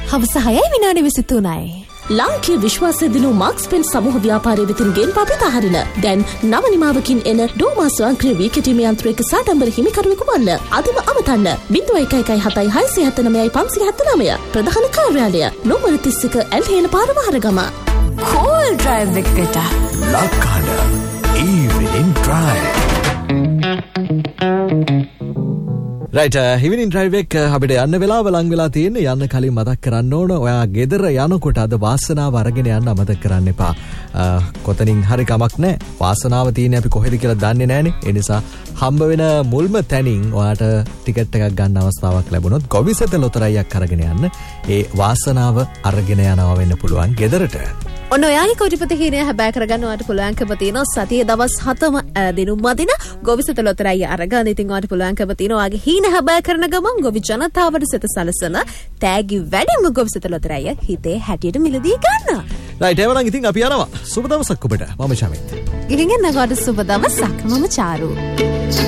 හවස 6:23. ලාංකීය විශ්වාසය දිනු මාක්ස් පෙන් සමූහ ව්‍යාපාරයේ වෙතින් ගෙන්වා ප්‍රතාහරින දැන් නව නිමාවකින් එන ඩෝමා ස්වයංක්‍රීය වීකටීමේ යන්ත්‍රයක සාඩම්බර හිමිකරුවෙකු වන්න. අදම අමතන්න 01177579 ප්‍රධාන කාර්යාලය නොමර 31 ඇල්හේන පාර වහරගම. කෝල් ඩ්‍රයිව් එකට ලක්කඩ evening drive. රයිට් ඉවිනිං ඩ්‍රයිව් එක අපිට යන්න වෙලාව ලඟ වෙලා තියෙන්නේ. යන්න කලින් මතක් කරන්න ඕන ඔයා ගෙදර යනකොට අද වාසනාව අරගෙන යන්න අමතක කරන්න එපා. කොතනින් හරි කමක් නැහැ. වාසනාව තියෙන්නේ අපි කොහෙද කියලා දන්නේ නැහනේ. ඒ නිසා හම්බ වෙන මුල්ම තැනින් ඔයාට ටිකට් එකක් ගන්න අවස්ථාවක් ලැබුණොත් ගොවිසත ලොතරැයියක් අරගෙන යන්න. ඒ වාසනාව අරගෙන යනවා වෙන්න පුළුවන් ගෙදරට. ඔන්න ඔයාගේ කොටිපත හීනය හැබෑ කරගන්න ඔයාට පුළුවන්කම තියෙනවා සතියේ දවස් 7ම දිනුම් මදින ගොවිසත ලොතරැයි අරගන්න. ඉතින් ඔයාට පුළුවන්කම තියෙනවා ඔයාගේ හීන හැබෑ කරන ගමන් ගොවි ජනතාවට සිත සලසන තෑගි වැඩිම ගොවිසත ලොතරැයි හිතේ හැටියට මිලදී ගන්න. රයිට් එවනම් ඉතින් අපි යනවා. සුබ දවසක් ඔබට. මම ශමිත්. ගිහින් එන්න ගොඩ සුබ දවසක්. මම චාරු.